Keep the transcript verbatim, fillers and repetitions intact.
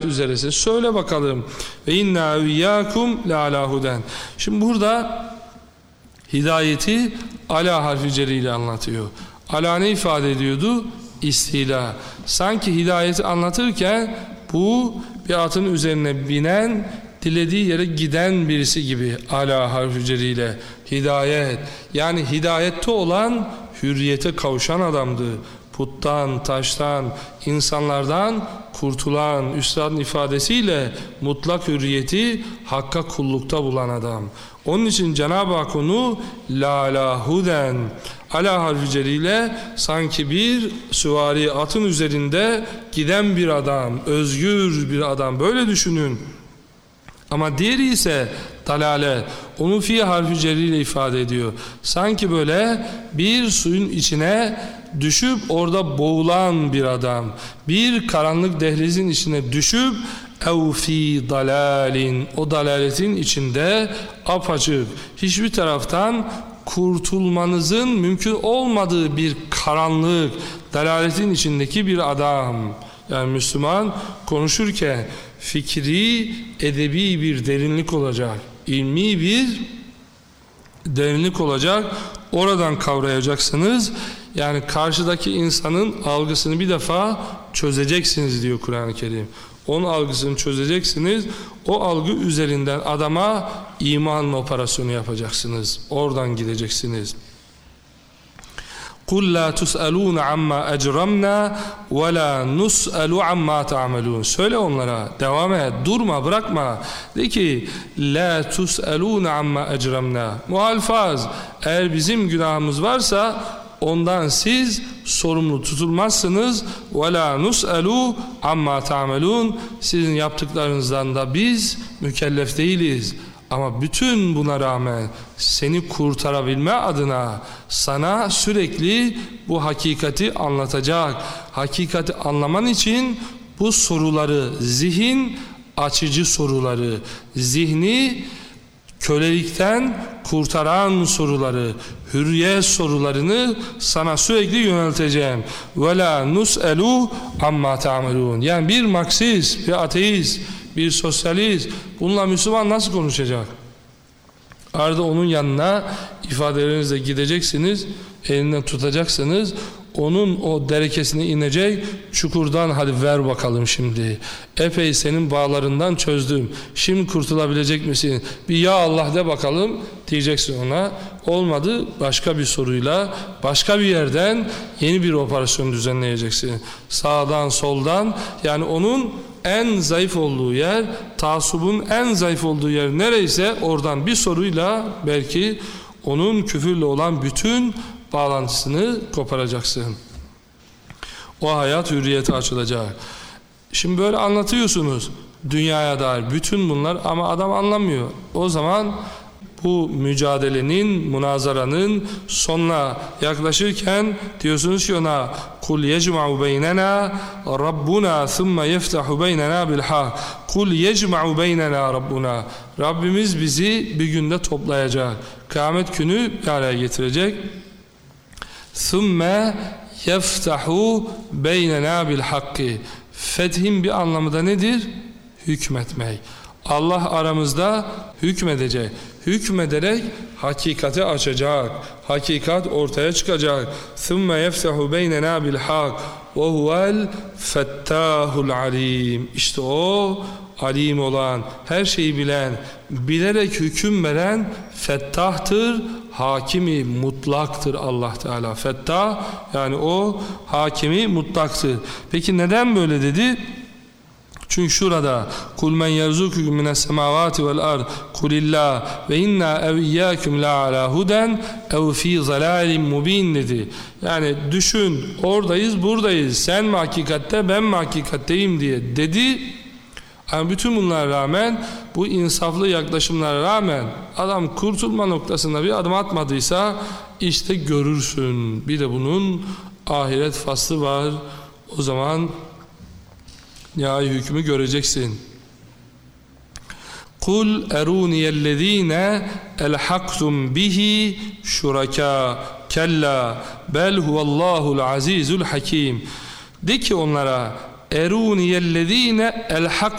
üzeresin. Söyle bakalım. Ve inna iyyakum la ala huden. Şimdi burada hidayeti ala harfi cerriyle anlatıyor. Ala ne ifade ediyordu? İstila. Sanki hidayeti anlatırken bu bir atın üzerine binen, dilediği yere giden birisi gibi. Ala harfi cerriyle hidayet. Yani hidayette olan hürriyete kavuşan adamdı. Puttan, taştan, insanlardan kurtulan, üstadın ifadesiyle mutlak hürriyeti hakka kullukta bulan adam. Onun için Cenab-ı Hak onu la la huden, ala harfi cerriyle sanki bir süvari atın üzerinde giden bir adam, özgür bir adam, böyle düşünün. Ama diğeri ise dalale, onu fi harfi cerriyle ifade ediyor. Sanki böyle bir suyun içine düşüp orada boğulan bir adam, bir karanlık dehlizin içine düşüp ev fi dalalin, o dalaletin içinde apaçık, hiçbir taraftan kurtulmanızın mümkün olmadığı bir karanlık, dalaletin içindeki bir adam. Yani Müslüman konuşurken fikri, edebi bir derinlik olacak, ilmi bir derinlik olacak, oradan kavrayacaksınız. Yani karşıdaki insanın algısını bir defa çözeceksiniz diyor Kur'an-ı Kerim. Onun algısını çözeceksiniz, o algı üzerinden adama iman operasyonu yapacaksınız, oradan gideceksiniz. قُلْ لَا تُسْأَلُونَ عَمَّا اَجْرَمْنَا وَلَا نُسْأَلُ عَمَّا تَعْمَلُونَ. Söyle onlara, devam et, durma, bırakma. De ki, لَا تُسْأَلُونَ عَمَّا اَجْرَمْنَا. Muhalfaz, eğer bizim günahımız varsa ondan siz sorumlu tutulmazsınız. وَلَا نُسْأَلُ عَمَّا تَعْمَلُونَ. Sizin yaptıklarınızdan da biz mükellef değiliz. Ama bütün buna rağmen seni kurtarabilme adına sana sürekli bu hakikati anlatacak. Hakikati anlaman için bu soruları, zihin açıcı soruları, zihni kölelikten kurtaran soruları, hürriyet sorularını sana sürekli yönelteceğim. وَلَا نُسْأَلُوا عَمَّا تَعْمَلُونَ. Yani bir Marksist, bir ateist, bir sosyalist bununla Müslüman nasıl konuşacak? Arada onun yanına ifadelerinizle gideceksiniz, elinden tutacaksınız, onun o derekesine inecek, çukurdan hadi ver bakalım şimdi. Epey senin bağlarından çözdüm. Şimdi kurtulabilecek misin? Bir ya Allah de bakalım diyeceksin ona. Olmadı, başka bir soruyla, başka bir yerden yeni bir operasyon düzenleyeceksin. Sağdan, soldan, yani onun en zayıf olduğu yer, taassubun en zayıf olduğu yer nereyse oradan bir soruyla belki onun küfürle olan bütün bağlantısını koparacaksın. O hayat hürriyete açılacak. Şimdi böyle anlatıyorsunuz dünyaya dair bütün bunlar ama adam anlamıyor. O zaman bu mücadelenin, münazaranın sonuna yaklaşırken diyorsunuz ki ona kul yecma'u beynena rabbuna thumma yeftahu beynena bil hak. Kul yecma'u beynena rabbuna. Rabbimiz bizi bir günde toplayacak. Kıyamet günü bir araya getirecek. Thumma yeftahu beynena bil hakki. Fethin bir anlamı da nedir? Hükmetmek. Allah aramızda hükmedecek. Hükmederek hakikati açacak. Hakikat ortaya çıkacak. ثُمَّ يَفْتَحُ بَيْنَنَا بِالْحَقِّ وَهُوَ الْفَتَّاهُ الْعَلِيمُ. İşte o alim olan, her şeyi bilen, bilerek hüküm veren fettahtır, hakimi mutlaktır Allah Teala. Fettah yani o hakimi mutlaktır. Peki neden böyle dedi? Çünkü şurada kul men yerzukukum mines semavati vel ard kulillah ve inna ev iyyakum la ala huden ev fi zalalin mubin dedi. Yani düşün, oradayız, buradayız. Sen mi hakikatte, ben mi hakikatteyim diye dedi. Yani bütün bunlara rağmen, bu insaflı yaklaşımlara rağmen adam kurtulma noktasında bir adım atmadıysa işte görürsün. Bir de bunun ahiret faslı var. O zaman nihai hükmü göreceksin. Kul eruniyellezine elhaktum bihi şuraka kella bel huvallahu'l azizul hakim. De ki onlara eruniyellezine elhak